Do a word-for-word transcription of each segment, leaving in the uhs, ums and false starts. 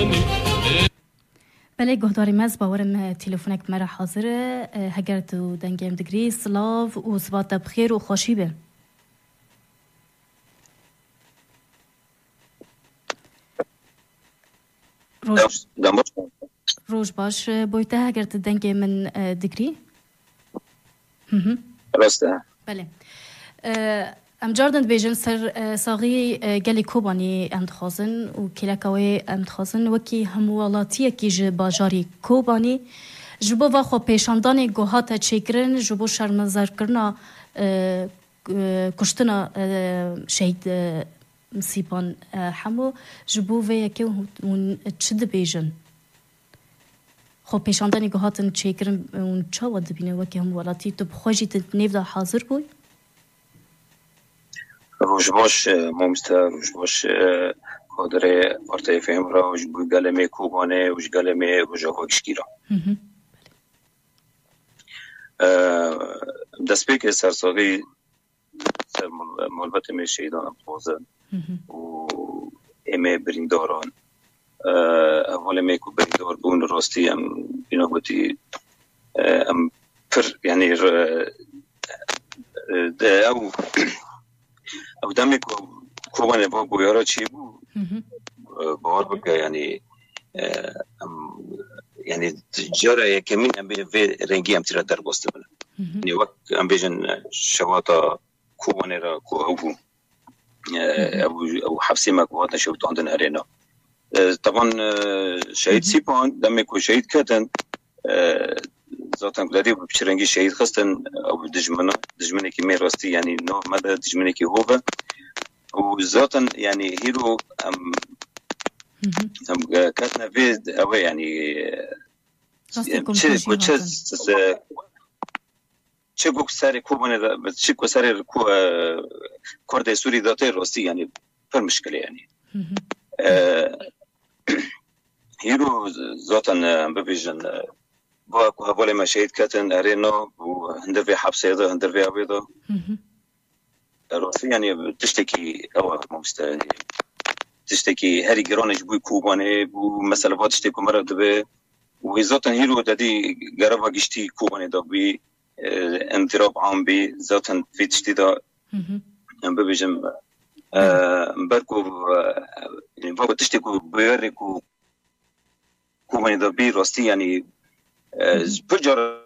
بله گهداری مز باورم تلفنک مرا حاضره هگر تو دنگم دگری سلاف و سبات بخیر و خوشی به روش روش باش بویته هگر تو دنگم من دگری راسته بله ام جاردن بیجن سر ساقی گلی کوبانی ام دخوازن و کلکاوی ام دخوازن وکی هموالاتیه کی ج باجاری کوبانی جبو و خو پیشاندان گوهات چیکرن جبو شرمزار کرنا کشتنا شهید مسیبان همو جبو و یکی اون چد بیجن خو پیشاندان گوهاتن چیکرن اون چه ود بینه وکی هموالاتی تو بخوجی تنیفدا حاضر بوی روشباش ممستا روشباش قادر پارتای فهم را وش بگلمه کوبانه وش گلمه وجاها گشکیرا دست پیک سرساقی سر ملبت می شهیدان بازن و ایمه برینداران اول می کو بریندار بون راستی ام بینا بودی ام پر یعنی او او دمی کو کوبانه با گویارا چی بود باور بگه یعنی یعنی جاره کمین ام به رنگی ام تیرا در بسته بله یعنی وقت ام بیشن شواتا کوبانه را کو او او او حبسی مکوات نشود عندنا هرینا طبعا شهید سیپان دمی کو شهید کردن ذاتن کلادی بچرنگی شهید خستن او دجمنه دجمنه کی میراستی یعنی نو مده دجمنه کی هوه و ذاتن يعني هيرو ام ام كاتنا فيد او يعني چه سری کوبانه چه کو سری کو کرد سوری داته راستی یعنی پر مشکلی یعنی هیرو ذاتن ببیجن با کو حواله مشاهد کاتن ارينا و هندفي حبسه ده هندفي ابيضه راستی یعنی تشتکی او مستعد تشتکی هری گرانش بوی کوبانه بو مثلا با تشتکی مرا دبه و ذاتن هیرو دادی گروا گشتی کوبانه دا بی انتراب عام بی ذاتن فی تشتی دا ام ببیجم برکو یعنی با تشتکی بیاری کو کوبانه دا بی راستی یعنی بجار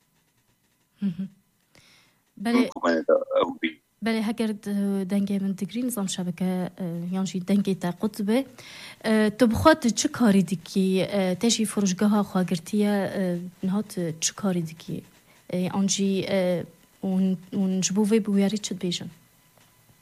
بله کوبانه دا او بی بله هگر دنگه من تگری نظام شبکه یعنی دنگه تا قطبه تو بخواد چه کاری دیکی تشی فروشگاه خواگرتیه نهات چه کاری دیکی آنجی اون اون جبوه بویاری چه بیشن